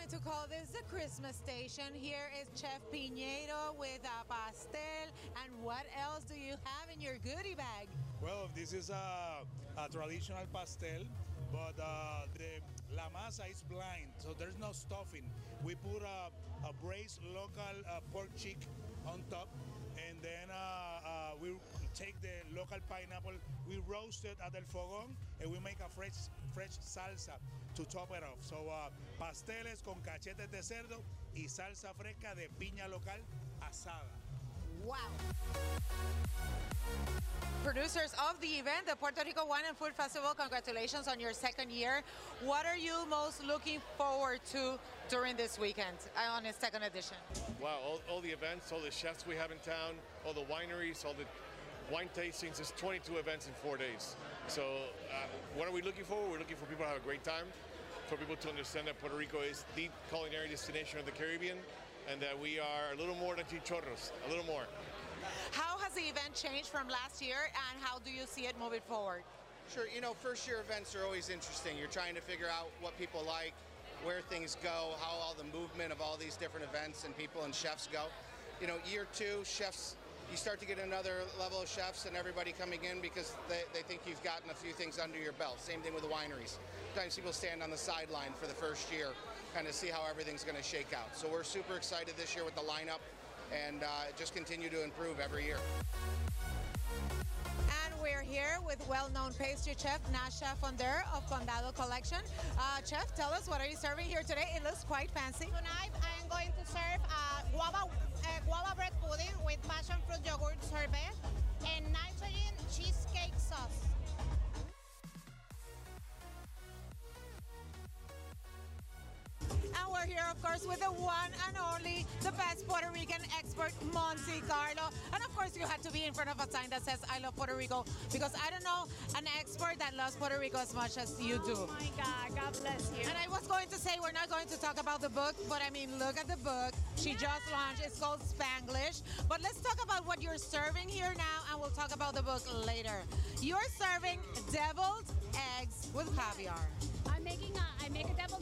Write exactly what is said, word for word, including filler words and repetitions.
going to call this the Christmas station. Here is Chef Piñeiro with a pastel. And what else do you have in your goodie bag? Well, this is a, a traditional pastel, but uh, the la masa is blind, so there's no stuffing. We put a, a braised local uh, pork cheek on top, and then uh, uh, we take the local pineapple, we roast it at el fogón, and we make a fresh, fresh salsa to top it off. So uh, pasteles con cachetes de cerdo y salsa fresca de piña local asada. Wow. Producers of the event, the Puerto Rico Wine and Food Festival, congratulations on your second year. What are you most looking forward to during this weekend uh, on its second edition? Wow, all, all the events, all the chefs we have in town, all the wineries, all the wine tastings. There's twenty-two events in four days. So uh, what are we looking for? We're looking for people to have a great time, for people to understand that Puerto Rico is the culinary destination of the Caribbean, and that we are a little more than chichorros, a little more. How has the event changed from last year, and how do you see it moving forward? Sure, you know, first year events are always interesting. You're trying to figure out what people like, where things go, how all the movement of all these different events and people and chefs go. You know, year two, chefs, you start to get another level of chefs and everybody coming in because they, they think you've gotten a few things under your belt. Same thing with the wineries. Sometimes people stand on the sideline for the first year, kind of see how everything's going to shake out. So we're super excited this year with the lineup, and uh, just continue to improve every year. And we're here with well-known pastry chef Nasha Fonder of Condado Collection. Uh, chef, tell us, what are you serving here today? It looks quite fancy. Tonight I am going to serve a guava, uh, guava bread pudding with passion fruit yogurt sorbet and nitrogen cheesecake sauce. And we're here, of course, with the one and only, the best Puerto Rican expert, Monty Carlo. And of course, you had to be in front of a sign that says, I love Puerto Rico, because I don't know an expert that loves Puerto Rico as much as you do. Oh my God, God bless you. And I was going to say, we're not going to talk about the book, but I mean, look at the book. She Yeah. just launched, it's called Spanglish. But let's talk about what you're serving here now, and we'll talk about the book later. You're serving deviled eggs with caviar. I'm making a, I make a deviled